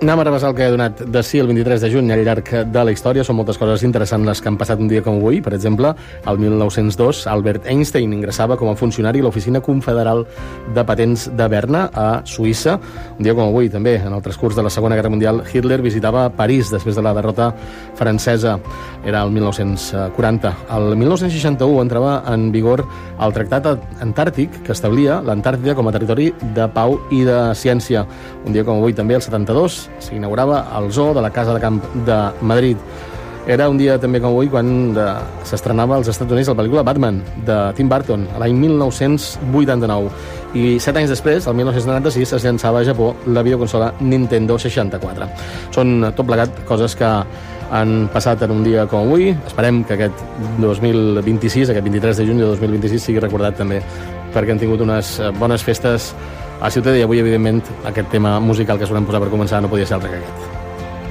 Anem a repassar el que ha donat de si el 23 de juny al llarg de la història. Són moltes coses interessants les que han passat un dia com avui. Per exemple, el 1902, Albert Einstein ingressava com a funcionari a l'Oficina Confederal de Patents de Berna, a Suïssa. Un dia com avui, també, en el transcurs de la Segona Guerra Mundial, Hitler visitava París després de la derrota francesa. Era el 1940. El 1961 entrava en vigor el Tractat Antàrtic, que establia l'Antàrtida com a territori de pau i de ciència. Un dia com avui, també, el 72, s'inaugurava el Zoo de la Casa de Camp de Madrid. Era un dia també com avui quan s'estrenava als Estats Units la pel·lícula Batman, de Tim Burton, l'any 1989. I 7 anys després, el 1996, es llançava a Japó la videoconsola Nintendo 64. Són tot plegat coses que han passat en un dia com avui. Esperem que aquest 2026, aquest 23 de juny de 2026, sigui recordat també perquè han tingut unes bones festes a Ciutat, i avui, evidentment, aquest tema musical que es volem posar per començar no podia ser altre que aquest.